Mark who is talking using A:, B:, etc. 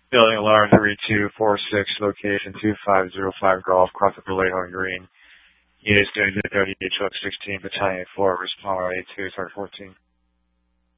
A: Building alarm 3246, location 2505 Golf, Crawford Vallejo Green. Units doing 30 truck 16, Battalion 4, respond 82, start 14.